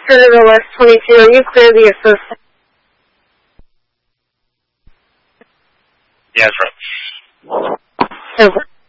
Senator West 22, are you clear the associate? Yeah, that's right. Over.